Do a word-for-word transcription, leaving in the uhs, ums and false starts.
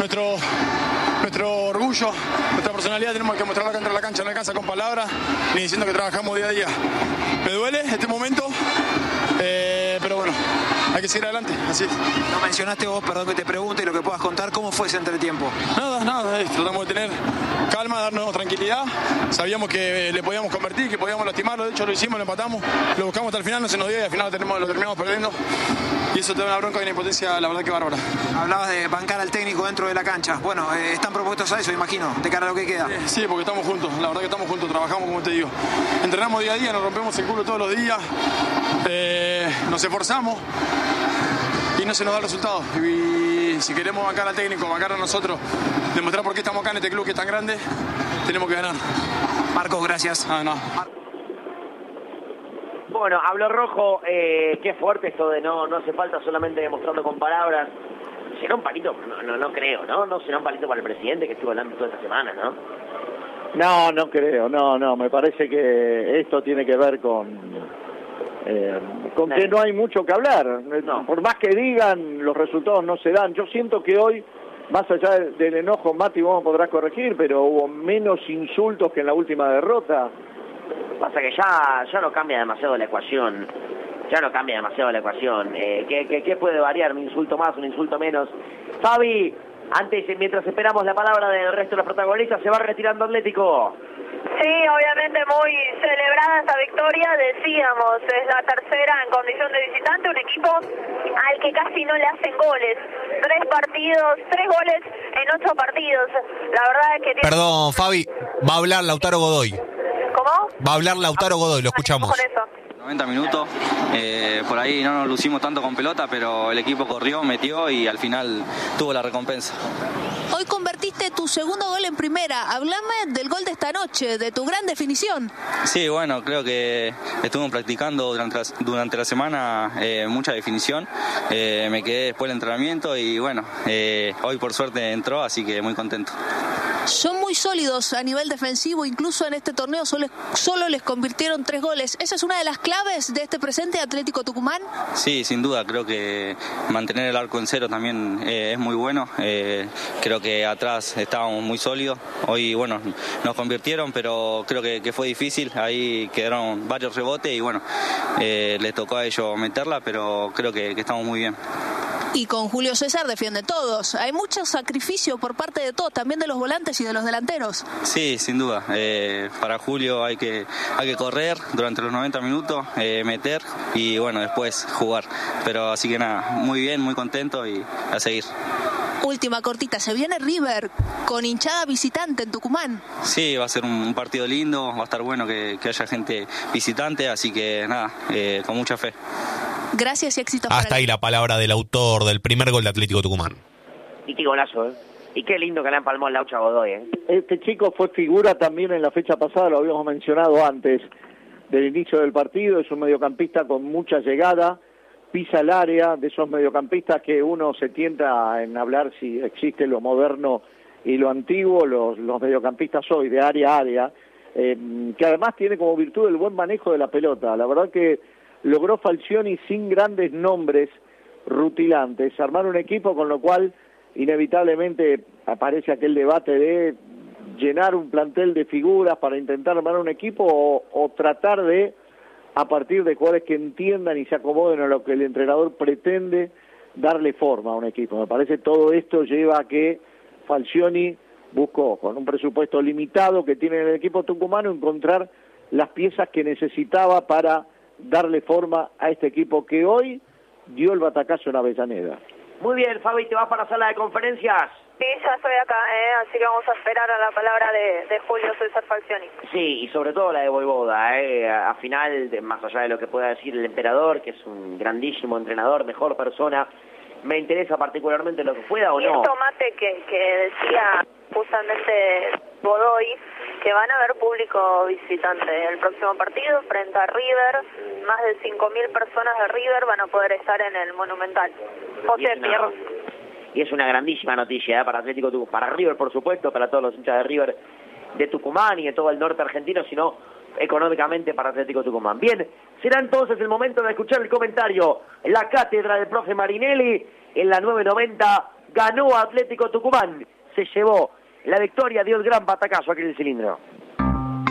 nuestro, nuestro orgullo, nuestra personalidad. Tenemos que mostrarla contra la cancha, no alcanza con palabras, ni diciendo que trabajamos día a día. Me duele este momento, eh, pero bueno, hay que seguir adelante, así es. No mencionaste vos, perdón que te pregunte, y lo que puedas contar, ¿cómo fue ese entretiempo? Nada, nada, eh, tratamos de tener calma, darnos tranquilidad. Sabíamos que le podíamos convertir, que podíamos lastimarlo, de hecho lo hicimos, lo empatamos, lo buscamos hasta el final, no se nos dio y al final lo terminamos, lo terminamos perdiendo. Y eso te da una bronca y una impotencia, la verdad que bárbara. Hablabas de bancar al técnico dentro de la cancha. Bueno, eh, están propuestos a eso, imagino, de cara a lo que queda. Sí, sí, porque estamos juntos, la verdad que estamos juntos, trabajamos como te digo. Entrenamos día a día, nos rompemos el culo todos los días, eh, nos esforzamos y no se nos da el resultado. Y si queremos bancar al técnico, bancar a nosotros, demostrar por qué estamos acá en este club que es tan grande, tenemos que ganar. Marcos, gracias. Ah, no. Bueno, habló Rojo, eh, qué fuerte esto de no no hace falta solamente demostrarlo con palabras. ¿Será un palito? No, no, no creo, ¿no? No será un palito para el presidente que estuvo hablando toda esta semana, ¿no? No, no creo, no, no, me parece que esto tiene que ver con eh, con que no hay mucho que hablar. No. Por más que digan, los resultados no se dan. Yo siento que hoy, más allá del enojo, Mati, vos podrás corregir, pero hubo menos insultos que en la última derrota. Pasa que ya, ya no cambia demasiado la ecuación, ya no cambia demasiado la ecuación. Eh, ¿qué, qué, ¿Qué puede variar? ¿Un insulto más, un insulto menos? Fabi, antes, mientras esperamos la palabra del resto de los protagonistas, se va retirando Atlético. Sí, obviamente muy celebrada esta victoria, decíamos, es la tercera en condición de visitante, un equipo al que casi no le hacen goles. Tres partidos, tres goles en ocho partidos. La verdad es que... Perdón, Fabi, va a hablar Lautaro Godoy. ¿Cómo? Va a hablar Lautaro Godoy, lo escuchamos. Con eso. noventa minutos, eh, por ahí no nos lucimos tanto con pelota, pero el equipo corrió, metió y al final tuvo la recompensa. Hoy convertiste tu segundo gol en primera. Hablame del gol de esta noche, de tu gran definición. Sí, bueno, creo que estuvimos practicando durante la, durante la semana eh, mucha definición. Eh, me quedé después del entrenamiento y bueno, eh, hoy por suerte entró, así que muy contento. Son muy sólidos a nivel defensivo, incluso en este torneo solo, solo les convirtieron tres goles. ¿Esa es una de las claves de este presente Atlético Tucumán? Sí, sin duda, creo que mantener el arco en cero también eh, es muy bueno. Eh, creo que atrás estábamos muy sólidos. Hoy, bueno, nos convirtieron, pero creo que, que fue difícil. Ahí quedaron varios rebotes y bueno, eh, les tocó a ellos meterla, pero creo que, que estamos muy bien. Y con Julio César defiende todos. Hay mucho sacrificio por parte de todos, también de los volantes y de los delanteros. Sí, sin duda. Eh, para Julio hay que hay que correr durante los noventa minutos, eh, meter y bueno, después jugar. Pero así que nada, muy bien, muy contento y a seguir. Última cortita, se viene River con hinchada visitante en Tucumán. Sí, va a ser un partido lindo, va a estar bueno que, que haya gente visitante, así que nada, eh, con mucha fe. Gracias y éxitos. Hasta ahí la palabra del autor del primer gol de Atlético Tucumán. Y qué golazo, ¿eh? Y qué lindo que le empalmó el Laucha Godoy, ¿eh? Este chico fue figura también en la fecha pasada, lo habíamos mencionado antes del inicio del partido. Es un mediocampista con mucha llegada, pisa el área, de esos mediocampistas que uno se tienta en hablar si existe lo moderno y lo antiguo, los, los mediocampistas hoy de área a área, eh, que además tiene como virtud el buen manejo de la pelota. La verdad que logró Falcioni sin grandes nombres rutilantes armar un equipo, con lo cual inevitablemente aparece aquel debate de llenar un plantel de figuras para intentar armar un equipo o, o tratar de, a partir de jugadores que entiendan y se acomoden a lo que el entrenador pretende, darle forma a un equipo. Me parece todo esto lleva a que Falcioni buscó, con un presupuesto limitado que tiene en el equipo tucumano, encontrar las piezas que necesitaba para darle forma a este equipo que hoy dio el batacazo en Avellaneda. Muy bien, Fabi, ¿te vas para la sala de conferencias? Sí, ya estoy acá, ¿eh? Así que vamos a esperar a la palabra de, de Julio César Falcioni. Sí, y sobre todo la de Voivoda, ¿eh? A final, de, más allá de lo que pueda decir el emperador, que es un grandísimo entrenador, mejor persona, me interesa particularmente lo que pueda o y no. Esto, Mate, que, que decía justamente Godoy, que van a haber público visitante el próximo partido frente a River. Más de cinco mil personas de River van a poder estar en el Monumental. José Pierro. Y es una grandísima noticia, ¿eh? Para Atlético Tucumán, para River por supuesto, para todos los hinchas de River de Tucumán y de todo el norte argentino, sino económicamente para Atlético Tucumán. Bien, será entonces el momento de escuchar el comentario, la cátedra del profe Marinelli en la nueve noventa ganó Atlético Tucumán, se llevó la victoria, dio el gran batacazo aquí en el cilindro.